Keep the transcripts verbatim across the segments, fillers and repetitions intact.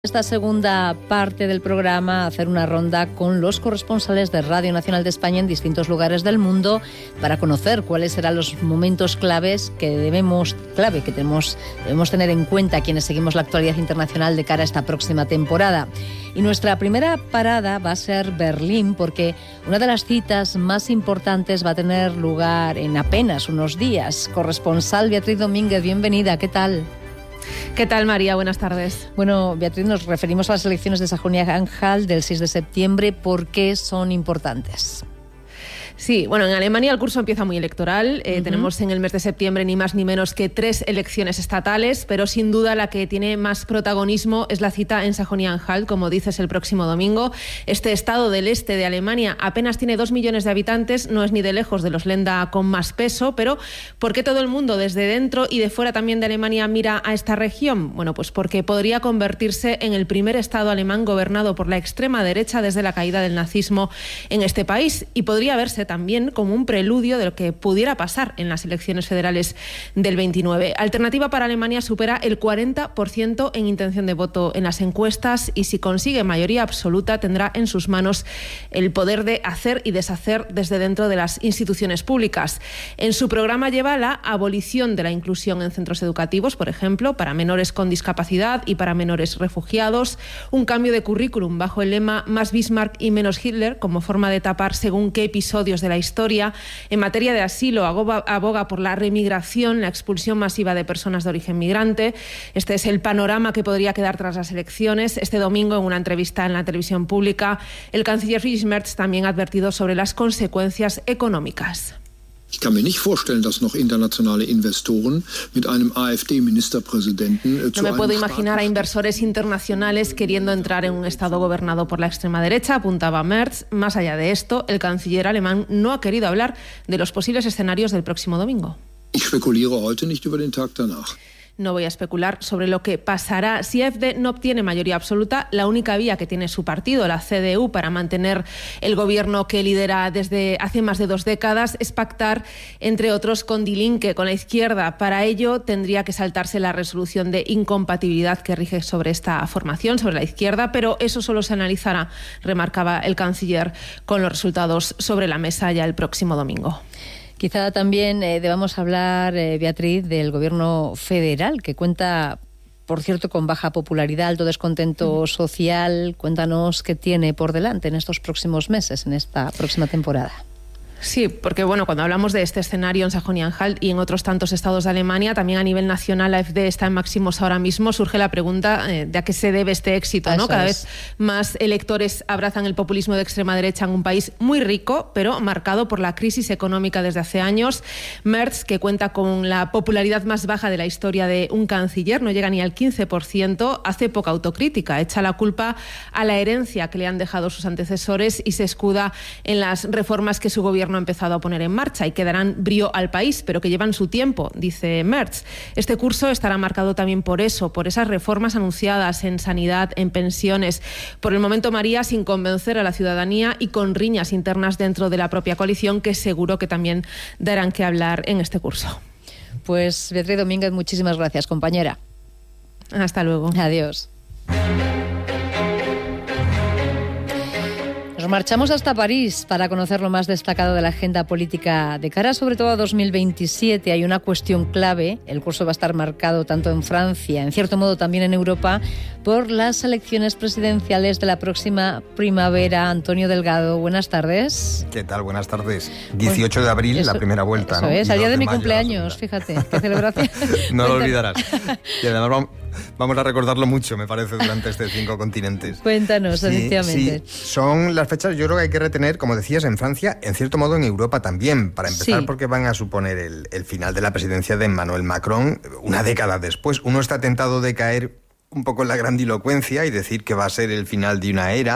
Esta segunda parte del programa, hacer una ronda con los corresponsales de Radio Nacional de España en distintos lugares del mundo para conocer cuáles serán los momentos claves que debemos, clave que tenemos, debemos tener en cuenta quienes seguimos la actualidad internacional de cara a esta próxima temporada. Y nuestra primera parada va a ser Berlín, porque una de las citas más importantes va a tener lugar en apenas unos días. Corresponsal Beatriz Domínguez, bienvenida, ¿qué tal? ¿Qué tal, María? Buenas tardes. Bueno, Beatriz, nos referimos a las elecciones de Sajonia-Anhalt del seis de septiembre. ¿Por qué son importantes? Sí, bueno, en Alemania el curso empieza muy electoral. Eh, uh-huh. Tenemos en el mes de septiembre ni más ni menos que tres elecciones estatales, pero sin duda la que tiene más protagonismo es la cita en Sajonia-Anhalt, como dices, el próximo domingo. Este estado del este de Alemania apenas tiene dos millones de habitantes, no es ni de lejos de los Länder con más peso, pero ¿por qué todo el mundo desde dentro y de fuera también de Alemania mira a esta región? Bueno, pues porque podría convertirse en el primer estado alemán gobernado por la extrema derecha desde la caída del nazismo en este país, y podría verse también como un preludio de lo que pudiera pasar en las elecciones federales del veintinueve. Alternativa para Alemania supera el cuarenta por ciento en intención de voto en las encuestas, y si consigue mayoría absoluta tendrá en sus manos el poder de hacer y deshacer desde dentro de las instituciones públicas. En su programa lleva la abolición de la inclusión en centros educativos, por ejemplo, para menores con discapacidad y para menores refugiados, un cambio de currículum bajo el lema más Bismarck y menos Hitler, como forma de tapar según qué episodios de la historia. En materia de asilo, aboga, aboga por la remigración, la expulsión masiva de personas de origen migrante. Este es el panorama que podría quedar tras las elecciones. Este domingo, en una entrevista en la televisión pública, el canciller Friedrich Merz también ha advertido sobre las consecuencias económicas. Ich kann mir nicht vorstellen, dass noch internationale Investoren mit einem AfD-Ministerpräsidenten No me puedo imaginar a inversores internacionales queriendo entrar en un estado gobernado por la extrema derecha, apuntaba Merz. Más allá de esto, el canciller alemán no ha querido hablar de los posibles escenarios del próximo domingo. Ich spekuliere heute nicht über den Tag danach. No voy a especular sobre lo que pasará. Si AfD no obtiene mayoría absoluta, la única vía que tiene su partido, la C D U, para mantener el gobierno que lidera desde hace más de dos décadas es pactar, entre otros, con Die Linke, con la izquierda. Para ello tendría que saltarse la resolución de incompatibilidad que rige sobre esta formación, sobre la izquierda, pero eso solo se analizará, remarcaba el canciller, con los resultados sobre la mesa ya el próximo domingo. Quizá también eh, debamos hablar, eh, Beatriz, del gobierno federal, que cuenta, por cierto, con baja popularidad, alto descontento social. Cuéntanos qué tiene por delante en estos próximos meses, en esta próxima temporada. Sí, porque bueno, cuando hablamos de este escenario en Sajonia-Anhalt y en otros tantos estados de Alemania, también a nivel nacional la AfD está en máximos ahora mismo. Surge la pregunta eh, de a qué se debe este éxito, ¿no? Cada vez más electores abrazan el populismo de extrema derecha en un país muy rico, pero marcado por la crisis económica desde hace años. Merz, que cuenta con la popularidad más baja de la historia de un canciller, no llega ni al quince por ciento, hace poca autocrítica, echa la culpa a la herencia que le han dejado sus antecesores y se escuda en las reformas que su gobierno ha empezado a poner en marcha y que darán brío al país, pero que llevan su tiempo, dice Merz. Este curso estará marcado también por eso, por esas reformas anunciadas en sanidad, en pensiones. Por el momento, María, sin convencer a la ciudadanía y con riñas internas dentro de la propia coalición, que seguro que también darán que hablar en este curso. Pues Beatriz Domínguez, muchísimas gracias, compañera. Hasta luego. Adiós. Nos marchamos hasta París para conocer lo más destacado de la agenda política de cara sobre todo a dos mil veintisiete. Hay una cuestión clave. El curso va a estar marcado tanto en Francia, en cierto modo también en Europa, por las elecciones presidenciales de la próxima primavera. Antonio Delgado, buenas tardes. ¿Qué tal? Buenas tardes. dieciocho de abril, eso, la primera vuelta. Eso, ¿no? Es, al día de, de mi cumpleaños, fíjate, qué celebración. No lo olvidarás. Y además vamos, vamos a recordarlo mucho, me parece, durante estos cinco continentes. Cuéntanos, sí, efectivamente. Sí. Son las fechas, yo creo que hay que retener, como decías, en Francia, en cierto modo en Europa también, para empezar, sí. Porque van a suponer el, el final de la presidencia de Emmanuel Macron una década después. Uno está tentado de caer un poco en la grandilocuencia y decir que va a ser el final de una era,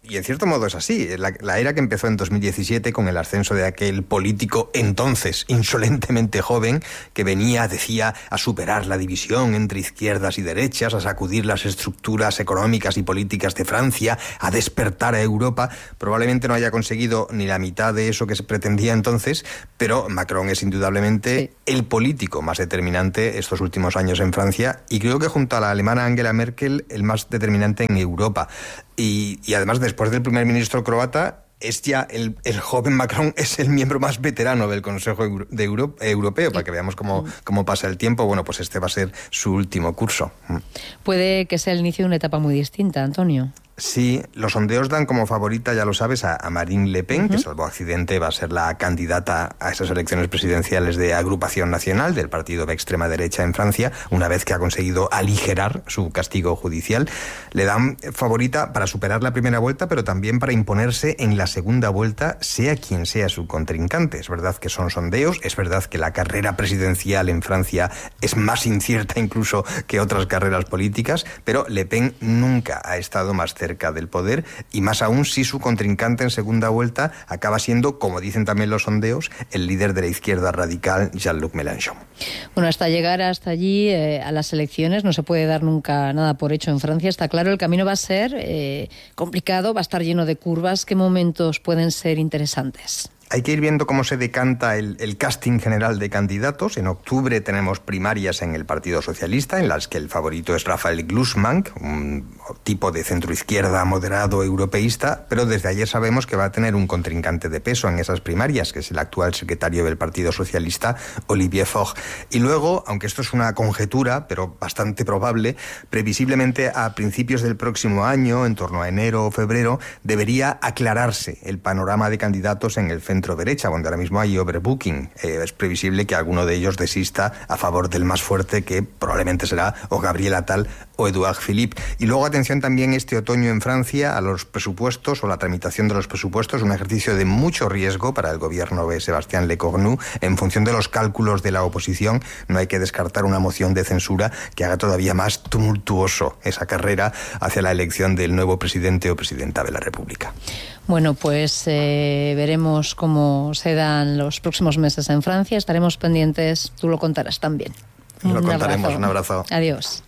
Y en cierto modo es así. La, la era que empezó en dos mil diecisiete con el ascenso de aquel político entonces insolentemente joven que venía, decía, a superar la división entre izquierdas y derechas, a sacudir las estructuras económicas y políticas de Francia, a despertar a Europa, probablemente no haya conseguido ni la mitad de eso que se pretendía entonces, pero Macron es indudablemente sí. el político más determinante estos últimos años en Francia y creo que junto a la alemana Angela Merkel el más determinante en Europa. Y, y además, después del primer ministro croata, es ya el, el joven Macron es el miembro más veterano del Consejo Euro, de Euro, Europeo, para que veamos cómo, cómo pasa el tiempo. Bueno, pues este va a ser su último curso. Puede que sea el inicio de una etapa muy distinta, Antonio. Sí, los sondeos dan como favorita, ya lo sabes, a, a Marine Le Pen, uh-huh. que salvo accidente va a ser la candidata a esas elecciones presidenciales de Agrupación Nacional del partido de extrema derecha en Francia, una vez que ha conseguido aligerar su castigo judicial. Le dan favorita para superar la primera vuelta, pero también para imponerse en la segunda vuelta, sea quien sea su contrincante. Es verdad que son sondeos, es verdad que la carrera presidencial en Francia es más incierta incluso que otras carreras políticas, pero Le Pen nunca ha estado más cerca del poder y más aún si su contrincante en segunda vuelta acaba siendo, como dicen también los sondeos, el líder de la izquierda radical, Jean-Luc Mélenchon. Bueno, hasta llegar hasta allí, eh, a las elecciones, no se puede dar nunca nada por hecho en Francia. Está claro, el camino va a ser eh, complicado, va a estar lleno de curvas. ¿Qué momentos pueden ser interesantes? Hay que ir viendo cómo se decanta el, el casting general de candidatos. En octubre tenemos primarias en el Partido Socialista, en las que el favorito es Raphael Glucksmann, un tipo de centroizquierda moderado europeísta, pero desde ayer sabemos que va a tener un contrincante de peso en esas primarias, que es el actual secretario del Partido Socialista, Olivier Faure. Y luego, aunque esto es una conjetura, pero bastante probable, previsiblemente a principios del próximo año, en torno a enero o febrero, debería aclararse el panorama de candidatos en el centro centro-derecha, donde ahora mismo hay overbooking. Eh, es previsible que alguno de ellos desista a favor del más fuerte, que probablemente será o Gabriel Attal o Edouard Philippe. Y luego atención también este otoño en Francia a los presupuestos o la tramitación de los presupuestos, un ejercicio de mucho riesgo para el gobierno de Sébastien Lecornu. En función de los cálculos de la oposición, no hay que descartar una moción de censura que haga todavía más tumultuoso esa carrera hacia la elección del nuevo presidente o presidenta de la República. Bueno, pues eh, veremos cómo se dan los próximos meses en Francia. Estaremos pendientes, tú lo contarás también. Lo un contaremos, abrazo. Un abrazo. Adiós.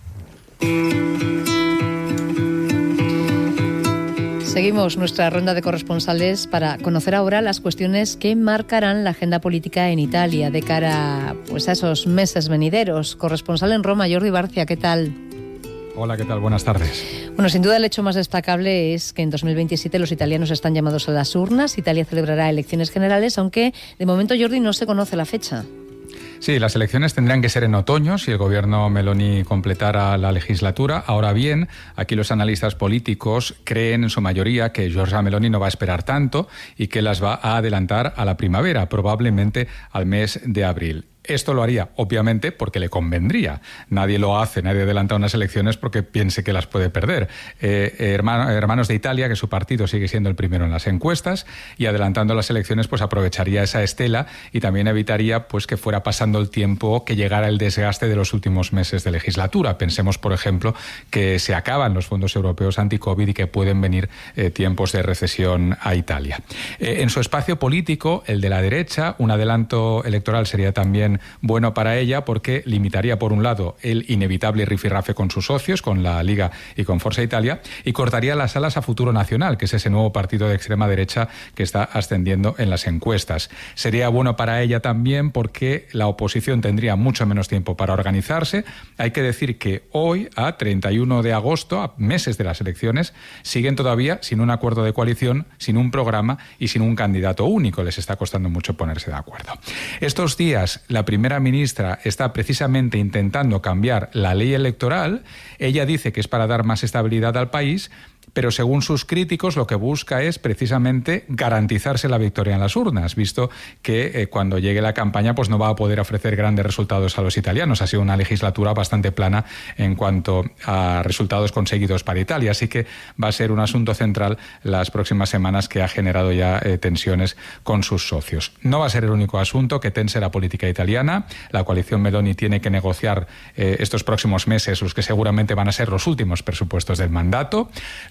Seguimos nuestra ronda de corresponsales para conocer ahora las cuestiones que marcarán la agenda política en Italia de cara, pues, a esos meses venideros. Corresponsal en Roma, Jordi Barcia, ¿qué tal? Hola, ¿qué tal? Buenas tardes. Bueno, sin duda el hecho más destacable es que en dos mil veintisiete los italianos están llamados a las urnas. Italia celebrará elecciones generales, aunque de momento, Jordi, no se conoce la fecha. Sí, las elecciones tendrían que ser en otoño si el gobierno Meloni completara la legislatura. Ahora bien, aquí los analistas políticos creen en su mayoría que Giorgia Meloni no va a esperar tanto y que las va a adelantar a la primavera, probablemente al mes de abril. Esto lo haría, obviamente, porque le convendría. Nadie lo hace, nadie adelanta unas elecciones porque piense que las puede perder. Eh, hermano, Hermanos de Italia, que su partido sigue siendo el primero en las encuestas, y adelantando las elecciones, pues aprovecharía esa estela y también evitaría, pues, que fuera pasando el tiempo, que llegara el desgaste de los últimos meses de legislatura. Pensemos, por ejemplo, que se acaban los fondos europeos anti-COVID y que pueden venir eh, tiempos de recesión a Italia. Eh, en su espacio político, el de la derecha, un adelanto electoral sería también bueno para ella porque limitaría, por un lado, el inevitable rifirrafe con sus socios, con la Liga y con Forza Italia, y cortaría las alas a Futuro Nacional, que es ese nuevo partido de extrema derecha que está ascendiendo en las encuestas. Sería bueno para ella también porque la oposición tendría mucho menos tiempo para organizarse. Hay que decir que hoy, a treinta y uno de agosto, a meses de las elecciones, siguen todavía sin un acuerdo de coalición, sin un programa y sin un candidato único. Les está costando mucho ponerse de acuerdo. Estos días, la primera ministra está precisamente intentando cambiar la ley electoral. Ella dice que es para dar más estabilidad al país, pero según sus críticos lo que busca es precisamente garantizarse la victoria en las urnas, visto que eh, cuando llegue la campaña pues no va a poder ofrecer grandes resultados a los italianos. Ha sido una legislatura bastante plana en cuanto a resultados conseguidos para Italia, así que va a ser un asunto central las próximas semanas que ha generado ya eh, tensiones con sus socios. No va a ser el único asunto que tense la política italiana. La coalición Meloni tiene que negociar eh, estos próximos meses los que seguramente van a ser los últimos presupuestos del mandato. Lo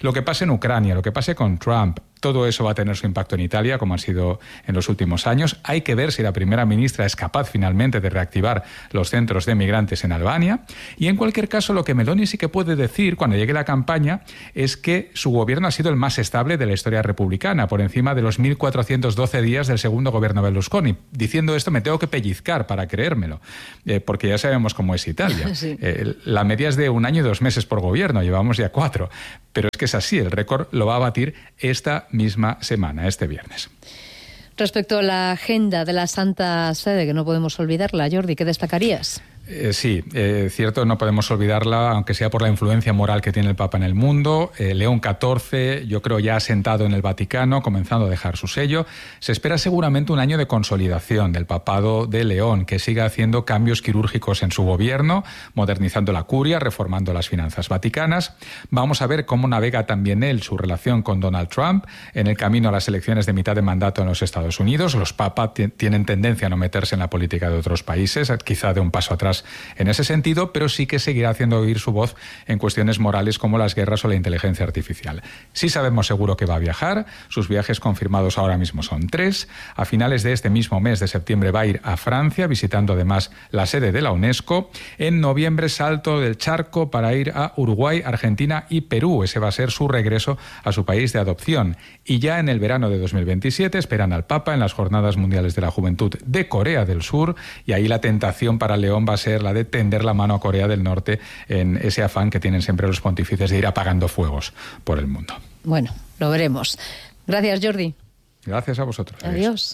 Lo que pase en Ucrania, lo que pase con Trump, todo eso va a tener su impacto en Italia, como ha sido en los últimos años. Hay que ver si la primera ministra es capaz finalmente de reactivar los centros de migrantes en Albania. Y en cualquier caso, lo que Meloni sí que puede decir cuando llegue la campaña es que su gobierno ha sido el más estable de la historia republicana, por encima de los mil cuatrocientos doce días del segundo gobierno Berlusconi. Diciendo esto me tengo que pellizcar para creérmelo, eh, porque ya sabemos cómo es Italia. Sí. Eh, la media es de un año y dos meses por gobierno, llevamos ya cuatro. Pero es que es así, el récord lo va a batir esta misma semana, este viernes. Respecto a la agenda de la Santa Sede, que no podemos olvidarla, Jordi, ¿qué destacarías? Eh, sí, eh, cierto, no podemos olvidarla, aunque sea por la influencia moral que tiene el Papa en el mundo. Eh, León catorce, yo creo ya asentado en el Vaticano, comenzando a dejar su sello. Se espera seguramente un año de consolidación del papado de León, que siga haciendo cambios quirúrgicos en su gobierno, modernizando la curia, reformando las finanzas vaticanas. Vamos a ver cómo navega también él su relación con Donald Trump en el camino a las elecciones de mitad de mandato en los Estados Unidos. Los papas t- tienen tendencia a no meterse en la política de otros países, quizá de un paso atrás en ese sentido, pero sí que seguirá haciendo oír su voz en cuestiones morales como las guerras o la inteligencia artificial. Sí sabemos seguro que va a viajar, sus viajes confirmados ahora mismo son tres. A finales de este mismo mes de septiembre va a ir a Francia, visitando además la sede de la UNESCO. En noviembre salto del charco para ir a Uruguay, Argentina y Perú. Ese va a ser su regreso a su país de adopción. Y ya en el verano de dos mil veintisiete esperan al Papa en las Jornadas Mundiales de la Juventud de Corea del Sur, y ahí la tentación para León va a ser la de tender la mano a Corea del Norte en ese afán que tienen siempre los pontífices de ir apagando fuegos por el mundo. Bueno, lo veremos. Gracias, Jordi. Gracias a vosotros. Adiós.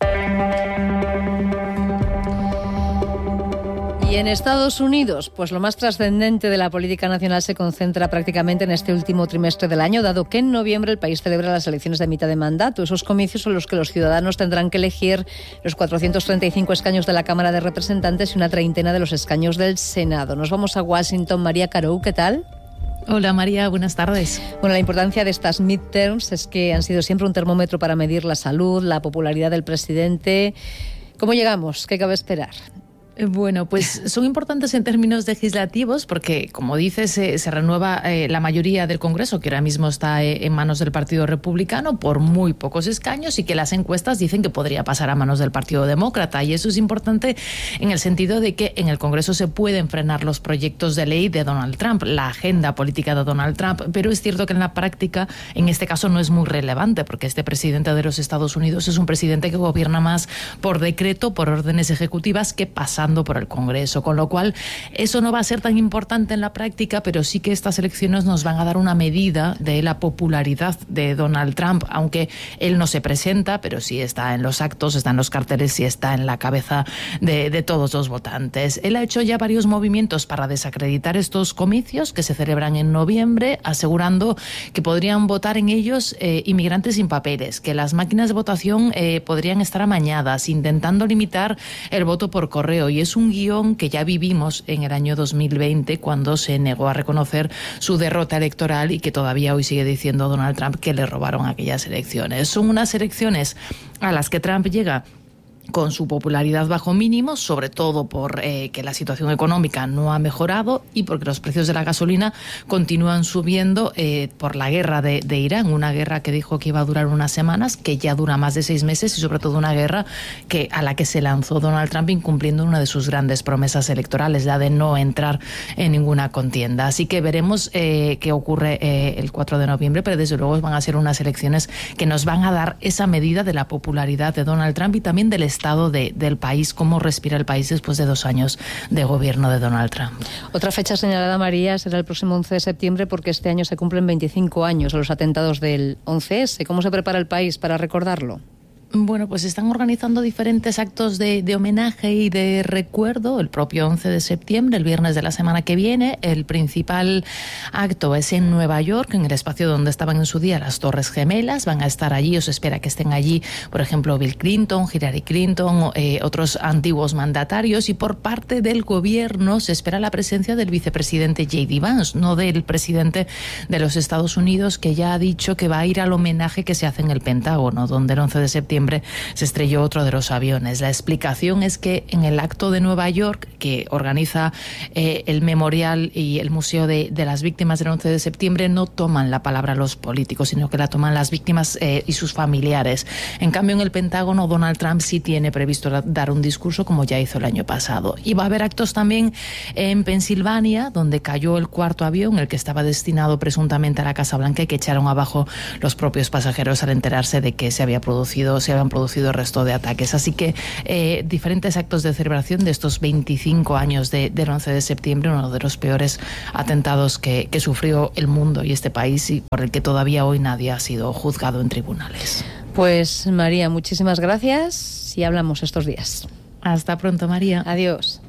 Y en Estados Unidos, pues lo más trascendente de la política nacional se concentra prácticamente en este último trimestre del año, dado que en noviembre el país celebra las elecciones de mitad de mandato. Esos comicios son los que los ciudadanos tendrán que elegir los cuatrocientos treinta y cinco escaños de la Cámara de Representantes y una treintena de los escaños del Senado. Nos vamos a Washington. María Carou, ¿qué tal? Hola María, buenas tardes. Bueno, la importancia de estas midterms es que han sido siempre un termómetro para medir la salud, la popularidad del presidente. ¿Cómo llegamos? ¿Qué cabe esperar? Bueno, pues son importantes en términos legislativos porque, como dices, se, se renueva eh, la mayoría del Congreso, que ahora mismo está eh, en manos del Partido Republicano por muy pocos escaños, y que las encuestas dicen que podría pasar a manos del Partido Demócrata. Y eso es importante en el sentido de que en el Congreso se pueden frenar los proyectos de ley de Donald Trump, la agenda política de Donald Trump, pero es cierto que en la práctica, en este caso, no es muy relevante porque este presidente de los Estados Unidos es un presidente que gobierna más por decreto, por órdenes ejecutivas, que pasando por el Congreso, con lo cual eso no va a ser tan importante en la práctica, pero sí que estas elecciones nos van a dar una medida de la popularidad de Donald Trump, aunque él no se presenta, pero sí está en los actos, está en los carteles y está en la cabeza de, de todos los votantes. Él ha hecho ya varios movimientos para desacreditar estos comicios que se celebran en noviembre, asegurando que podrían votar en ellos eh, inmigrantes sin papeles, que las máquinas de votación eh, podrían estar amañadas, intentando limitar el voto por correo. Y es un guión que ya vivimos en el año dos mil veinte, cuando se negó a reconocer su derrota electoral y que todavía hoy sigue diciendo Donald Trump que le robaron aquellas elecciones. Son unas elecciones a las que Trump llega con su popularidad bajo mínimos, sobre todo por eh, que la situación económica no ha mejorado y porque los precios de la gasolina continúan subiendo eh, por la guerra de, de Irán, una guerra que dijo que iba a durar unas semanas, que ya dura más de seis meses, y sobre todo una guerra que a la que se lanzó Donald Trump incumpliendo una de sus grandes promesas electorales, la de no entrar en ninguna contienda. Así que veremos eh, qué ocurre eh, el cuatro de noviembre, pero desde luego van a ser unas elecciones que nos van a dar esa medida de la popularidad de Donald Trump y también del estado de, del país, cómo respira el país después de dos años de gobierno de Donald Trump. Otra fecha señalada, María, será el próximo once de septiembre, porque este año se cumplen veinticinco años de los atentados del once ese. ¿Cómo se prepara el país para recordarlo? Bueno, pues están organizando diferentes actos de, de homenaje y de recuerdo el propio once de septiembre, el viernes de la semana que viene. El principal acto es en Nueva York, en el espacio donde estaban en su día las Torres Gemelas. Van a estar allí, o se espera que estén allí, por ejemplo, Bill Clinton, Hillary Clinton, eh, otros antiguos mandatarios, y por parte del gobierno se espera la presencia del vicepresidente J D Vance, no del presidente de los Estados Unidos, que ya ha dicho que va a ir al homenaje que se hace en el Pentágono, donde el once de septiembre septiembre se estrelló otro de los aviones. La explicación es que en el acto de Nueva York, que organiza eh, el Memorial y el Museo de, de las Víctimas del once de septiembre, no toman la palabra los políticos, sino que la toman las víctimas eh, y sus familiares. En cambio, en el Pentágono, Donald Trump sí tiene previsto dar un discurso, como ya hizo el año pasado. Y va a haber actos también en Pensilvania, donde cayó el cuarto avión, el que estaba destinado presuntamente a la Casa Blanca, y que echaron abajo los propios pasajeros al enterarse de que se había producido, se habían producido el resto de ataques. Así que eh, diferentes actos de celebración de estos veinticinco años de, del once de septiembre, uno de los peores atentados que, que sufrió el mundo y este país, y por el que todavía hoy nadie ha sido juzgado en tribunales. Pues María, muchísimas gracias y hablamos estos días. Hasta pronto, María. Adiós.